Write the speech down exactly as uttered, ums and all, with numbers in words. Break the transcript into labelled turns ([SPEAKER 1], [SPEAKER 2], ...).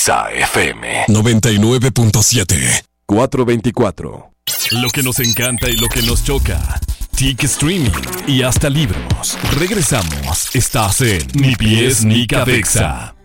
[SPEAKER 1] Exa F M
[SPEAKER 2] noventa y nueve punto siete.
[SPEAKER 1] cuatrocientos veinticuatro.
[SPEAKER 3] Lo que nos encanta y lo que nos choca. T I C Streaming y hasta libros. Regresamos. Estás en Ni Pies ni Cabeza.